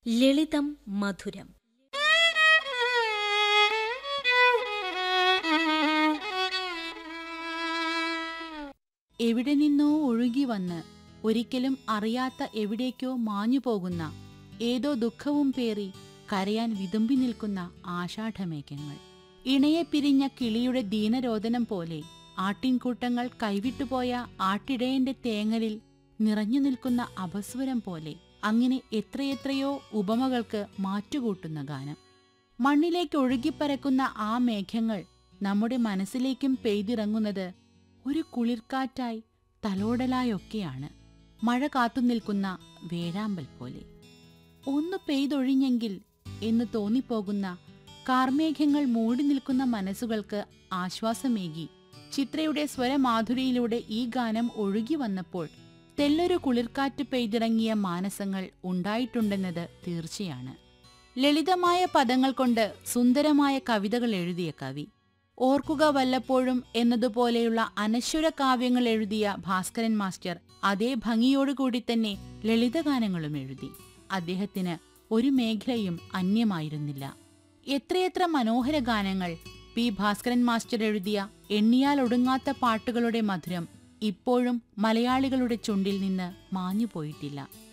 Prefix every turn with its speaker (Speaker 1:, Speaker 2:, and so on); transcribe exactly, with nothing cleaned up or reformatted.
Speaker 1: ലളിതം മധുരം.
Speaker 2: എവിടെ നിന്നോ ഒഴുകി വന്ന് ഒരിക്കലും അറിയാത്ത എവിടേക്കോ മാഞ്ഞു പോകുന്ന ഏതോ ദുഃഖവും പേറി കരയാൻ വിതുമ്പി നിൽക്കുന്ന ആഷാഢമേഘങ്ങൾ. ഇണയെ പിരിഞ്ഞ കിളിയുടെ ദീനരോദനം പോലെ, ആട്ടിൻകൂട്ടങ്ങൾ കൈവിട്ടുപോയ ആട്ടിടയന്റെ തേങ്ങലിൽ നിറഞ്ഞു നിൽക്കുന്ന അപസ്വരം പോലെ, അങ്ങനെ എത്രയെത്രയോ ഉപമകൾക്ക് മാറ്റുകൂട്ടുന്ന ഗാനം. മണ്ണിലേക്ക് ഒഴുകിപ്പരക്കുന്ന ആ മേഘങ്ങൾ നമ്മുടെ മനസ്സിലേക്കും പെയ്തിറങ്ങുന്നത് ഒരു കുളിർക്കാറ്റായി തലോടലായൊക്കെയാണ്. മഴ കാത്തുനിൽക്കുന്ന വേഴാമ്പൽ പോലെ. ഒന്ന് പെയ്തൊഴിഞ്ഞെങ്കിൽ എന്ന് തോന്നിപ്പോകുന്ന കാർമേഘങ്ങൾ മൂടി നിൽക്കുന്ന മനസ്സുകൾക്ക് ആശ്വാസമേകി ചിത്രയുടെ സ്വരമാധുരിയിലൂടെ ഈ ഗാനം ഒഴുകി വന്നപ്പോൾ തെല്ലൊരു കുളിർക്കാറ്റ് പെയ്തിറങ്ങിയ മാനസങ്ങൾ ഉണ്ടായിട്ടുണ്ടെന്നത് തീർച്ചയാണ്. ലളിതമായ പദങ്ങൾ കൊണ്ട് സുന്ദരമായ കവിതകൾ എഴുതിയ കവി. ഓർക്കുക വല്ലപ്പോഴും എന്നതുപോലെയുള്ള അനശ്വര കാവ്യങ്ങൾ എഴുതിയ ഭാസ്കരൻ മാസ്റ്റർ അതേ ഭംഗിയോടുകൂടി തന്നെ ലളിതഗാനങ്ങളും എഴുതി. അദ്ദേഹത്തിന് ഒരു മേഖലയും അന്യമായിരുന്നില്ല. എത്രയെത്ര മനോഹര ഗാനങ്ങൾ! പി ഭാസ്കരൻ മാസ്റ്റർ എഴുതിയ എണ്ണിയാൽ ഒടുങ്ങാത്ത പാട്ടുകളുടെ മധുരം ഇപ്പോഴും മലയാളികളുടെ ചുണ്ടിൽ നിന്ന് മാഞ്ഞുപോയിട്ടില്ല.